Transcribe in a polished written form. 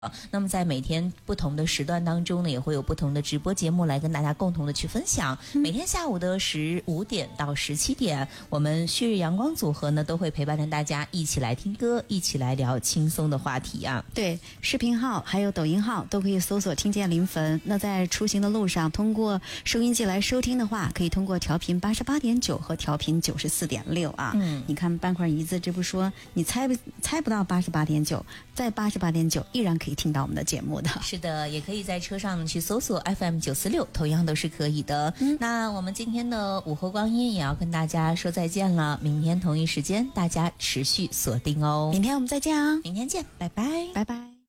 那么在每天不同的时段当中呢，也会有不同的直播节目来跟大家共同的去分享。每天下午的15点到17点，我们旭日阳光组合呢都会陪伴着大家一起来听歌，一起来聊轻松的话题啊。 对，视频号还有抖音号都可以搜索听见临汾。那在出行的路上，通过收音机来收听的话，可以通过调频88.9和调频94.6啊。你看半块一字这不说你猜不到88.9，在88.9依然可以听到我们的节目的。 是的，也可以在车上去搜索 FM946，同样都是可以的。那我们今天的午后光阴也要跟大家说再见了，明天同一时间大家持续锁定哦。 明天我们再见啊！ 明天见，拜拜， 拜拜。